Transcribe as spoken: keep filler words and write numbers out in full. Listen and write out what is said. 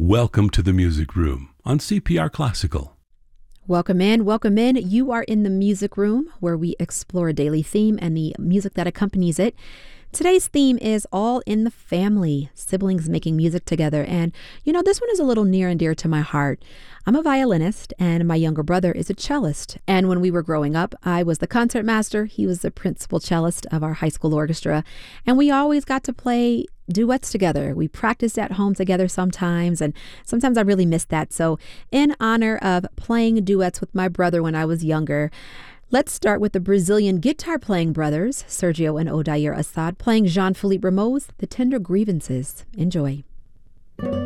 Welcome to the Music Room on C P R Classical. Welcome in, welcome in. You are in the Music Room, where we explore a daily theme and the music that accompanies it. Today's theme is All in the Family, siblings making music together. And, you know, this one is a little near and dear to my heart. I'm a violinist, and my younger brother is a cellist. And when we were growing up, I was the concert master. He was the principal cellist of our high school orchestra. And we always got to play duets together. We practiced at home together sometimes, and sometimes I really missed that. So in honor of playing duets with my brother when I was younger, let's start with the Brazilian guitar-playing brothers, Sergio and Odair Assad, playing Jean-Philippe Rameau's The Tender Grievances. Enjoy.